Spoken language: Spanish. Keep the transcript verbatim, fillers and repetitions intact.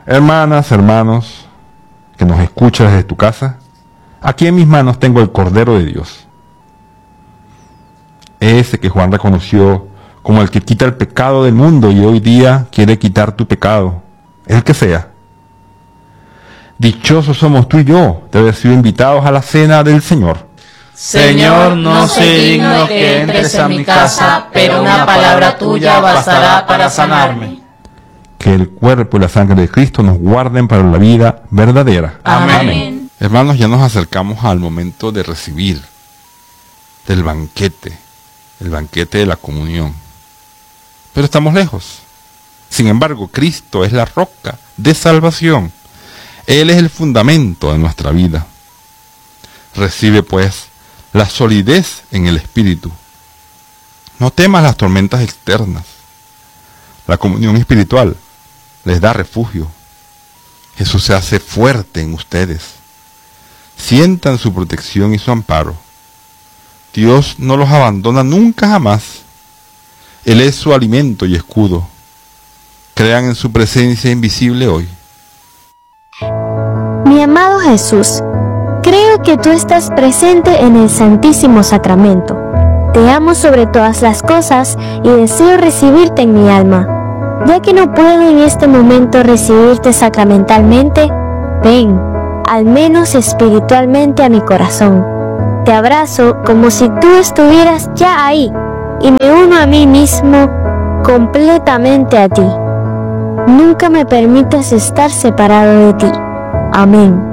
Hermanas, hermanos, que nos escuchas desde tu casa, aquí en mis manos tengo el Cordero de Dios. Ese que Juan reconoció como el que quita el pecado del mundo y hoy día quiere quitar tu pecado, el que sea. Dichosos somos tú y yo de haber sido invitados a la cena del Señor. Señor, no soy digno que entres a mi casa, pero una palabra tuya bastará para sanarme. Que el cuerpo y la sangre de Cristo nos guarden para la vida verdadera. Amén. Amén. Hermanos, ya nos acercamos al momento de recibir del banquete, el banquete de la comunión. Pero estamos lejos. Sin embargo, Cristo es la roca de salvación. Él es el fundamento de nuestra vida. Recibe, pues, la solidez en el Espíritu. No temas las tormentas externas. La comunión espiritual les da refugio. Jesús se hace fuerte en ustedes. Sientan su protección y su amparo. Dios no los abandona nunca jamás. Él es su alimento y escudo. Crean en su presencia invisible hoy. Mi amado Jesús, creo que tú estás presente en el Santísimo Sacramento. Te amo sobre todas las cosas y deseo recibirte en mi alma. Ya que no puedo en este momento recibirte sacramentalmente, ven, al menos espiritualmente, a mi corazón. Te abrazo como si tú estuvieras ya ahí y me uno a mí mismo completamente a ti. Nunca me permitas estar separado de ti. Amén.